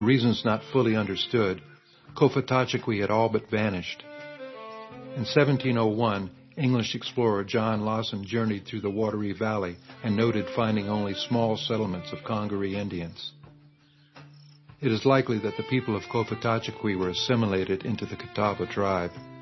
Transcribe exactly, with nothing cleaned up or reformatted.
reasons not fully understood, Cofitachiqui had all but vanished. In seventeen oh one, English explorer John Lawson journeyed through the watery valley and noted finding only small settlements of Congaree Indians. It is likely that the people of Cofitachiqui were assimilated into the Catawba tribe.